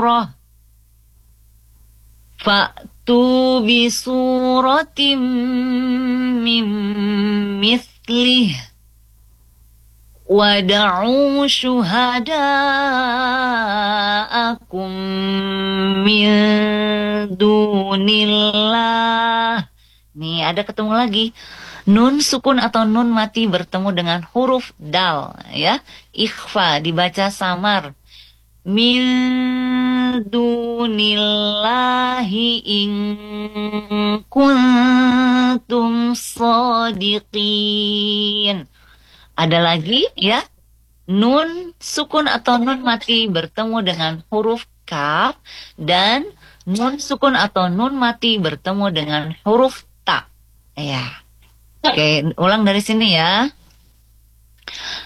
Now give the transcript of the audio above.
surah. Fa'tu bi suratim min mithlih wada'u syuhada'akum min dunillah. Nih ada ketemu lagi. Nun sukun atau nun mati bertemu dengan huruf dal, ya. Ikhfa dibaca samar. Min dunillahi in kuntum shadiqin. Ada lagi ya. Nun sukun atau nun mati bertemu dengan huruf kaf dan nun sukun atau nun mati bertemu dengan huruf ta. Ya. Oke, ulang dari sini ya.